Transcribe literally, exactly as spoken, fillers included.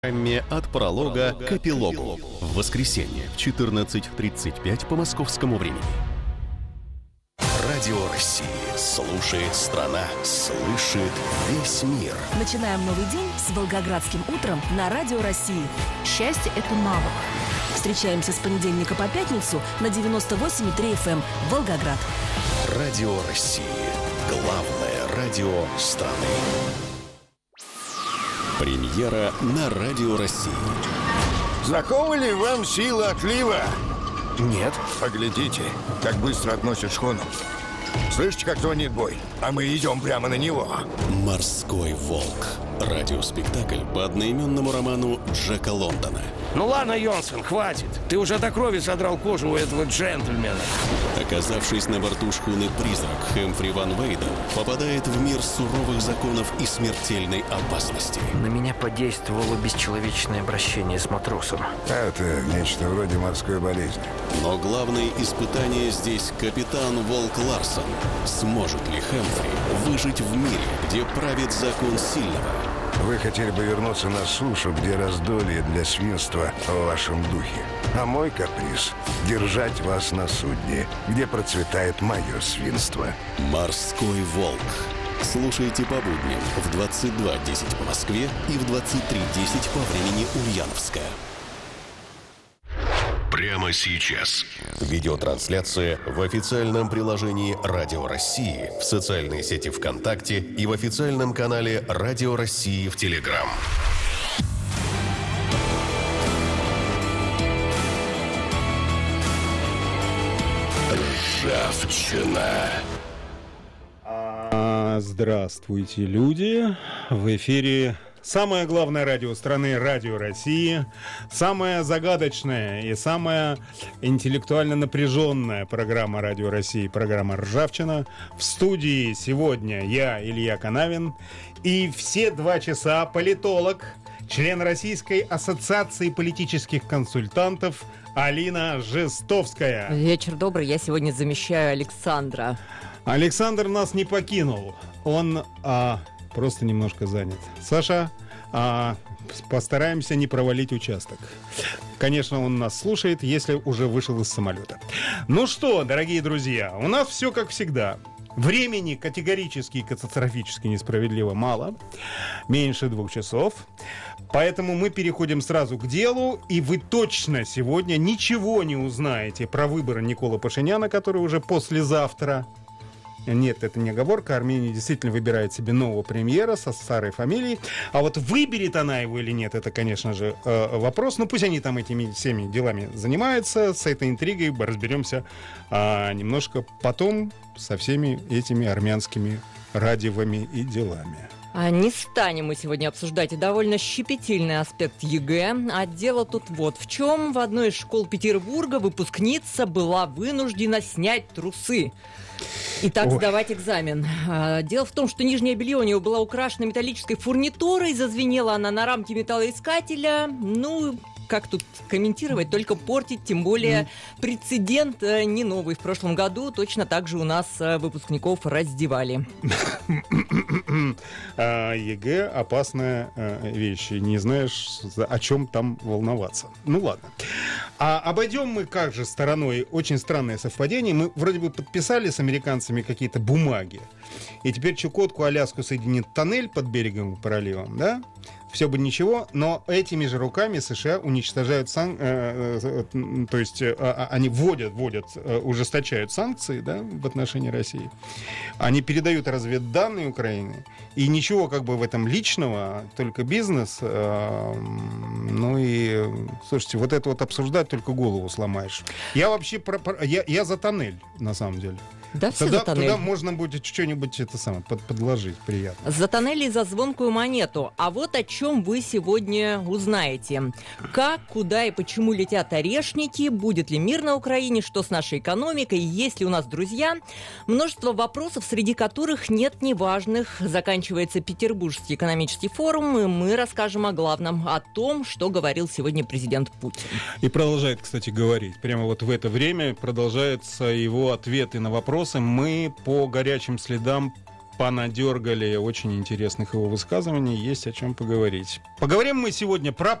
От пролога к эпилогу. В воскресенье в четырнадцать тридцать пять по московскому времени. Радио России. Слушает страна. Слышит весь мир. Начинаем новый день с Волгоградским утром на Радио России. Счастье – это навык. Встречаемся с понедельника по пятницу на девяносто восемь и три эф эм Волгоград. Радио России. Главное радио страны. Премьера на Радио России. Знакома ли вам сила отлива? Нет. Поглядите, как быстро относят шхуну. Слышите, как звонит бой? А мы идем прямо на него. «Морской волк». Радиоспектакль по одноименному роману Джека Лондона. Ну ладно, Йонсон, хватит. Ты уже до крови содрал кожу у этого джентльмена. Оказавшись на борту шхуны «Призрак», Хэмфри Ван Вейден попадает в мир суровых законов и смертельной опасности. На меня подействовало бесчеловечное обращение с матросом. Это нечто вроде морской болезни. Но главное испытание здесь капитан Волк Ларсон. Сможет ли Хэмфри выжить в мире, где правит закон сильного? Вы хотели бы вернуться на сушу, где раздолье для свинства в вашем духе. А мой каприз — держать вас на судне, где процветает мое свинство. «Морской волк». Слушайте по будням в двадцать два десять по Москве и в двадцать три десять по времени Ульяновска. Прямо сейчас. Видеотрансляция в официальном приложении Радио России, в социальной сети ВКонтакте и в официальном канале Радио России в Телеграм. Ржавчина. Здравствуйте, люди. В эфире самое главное радио страны, Радио России. Самая загадочная и самая интеллектуально напряженная программа Радио России, программа «Ржавчина». В студии сегодня я, Илья Канавин, и все два часа политолог, член Российской ассоциации политических консультантов Алина Жестовская. Вечер добрый, я сегодня замещаю Александра. Александр нас не покинул, он а, просто немножко занят. Саша, а, постараемся не провалить участок. Конечно, он нас слушает, если уже вышел из самолета. Ну что, дорогие друзья, у нас все как всегда. Времени категорически и катастрофически несправедливо мало, меньше двух часов. Поэтому мы переходим сразу к делу, и вы точно сегодня ничего не узнаете про выборы Николы Пашиняна, который уже послезавтра. Нет, это не оговорка. Армения действительно выбирает себе нового премьера со старой фамилией. А вот выберет она его или нет, это, конечно же, вопрос. Ну, пусть они там этими всеми делами занимаются. С этой интригой разберемся а, немножко потом со всеми этими армянскими радивами и делами. А не станем мы сегодня обсуждать и довольно щепетильный аспект ЕГЭ. А дело тут вот в чем. В одной из школ Петербурга выпускница была вынуждена снять трусы и так Ой. сдавать экзамен. Дело в том, что нижнее белье у нее было украшено металлической фурнитурой, зазвенела она на рамке металлоискателя. Ну, как тут комментировать, только портить, тем более прецедент не новый. В прошлом году точно так же у нас выпускников раздевали. ЕГЭ – опасная вещь, не знаешь, о чем там волноваться. Ну ладно. А обойдем мы как же стороной очень странное совпадение. Мы вроде бы подписали с американцами какие-то бумаги, и теперь Чукотку, Аляску соединит тоннель под берегом проливом, да? Все бы ничего, но этими же руками США уничтожают сан... э, э, э, то есть э, они вводят, вводят, э, ужесточают санкции, да, в отношении России. Они передают разведданные Украины, и ничего как бы в этом личного, только бизнес. Э, ну и, слушайте, вот это вот обсуждать, только голову сломаешь. Я вообще про, про, я, я за тоннель, на самом деле. Да, все туда, за тоннель. Туда можно будет что-нибудь это самое, под, подложить, приятно. За тоннель и за звонкую монету. А вот о чем вы сегодня узнаете. Как, куда и почему летят орешники, будет ли мир на Украине, что с нашей экономикой, есть ли у нас друзья. Множество вопросов, среди которых нет неважных. Заканчивается Петербургский экономический форум, и мы расскажем о главном, о том, что говорил сегодня президент Путин. И продолжает, кстати, говорить. Прямо вот в это время продолжаются его ответы на вопросы. Мы по горячим следам понадергали очень интересных его высказываний, есть о чем поговорить. Поговорим мы сегодня про